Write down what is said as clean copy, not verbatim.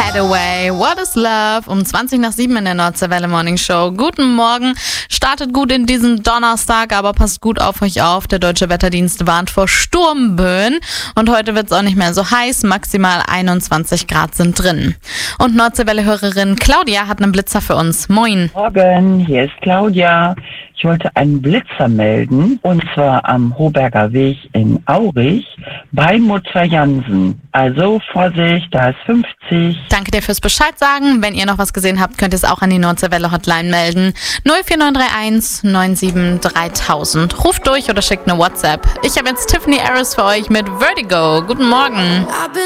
Hathaway, What is Love? Um 7:20 in der Nordseewelle Morning Show. Guten Morgen, startet gut in diesen Donnerstag, aber passt gut auf euch auf. Der Deutsche Wetterdienst warnt vor Sturmböen und heute wird es auch nicht mehr so heiß, maximal 21 Grad sind drin. Und Nordseewelle-Hörerin Claudia hat einen Blitzer für uns. Moin. Morgen, hier ist Claudia. Ich wollte einen Blitzer melden, und zwar am Hohberger Weg in Aurich bei Mutter Jansen. Also Vorsicht, da ist 50. Danke dir fürs Bescheid sagen. Wenn ihr noch was gesehen habt, könnt ihr es auch an die Nordseewelle Hotline melden. 04931 97 3000. Ruft durch oder schickt eine WhatsApp. Ich habe jetzt Tiffany Harris für euch mit Vertigo. Guten Morgen.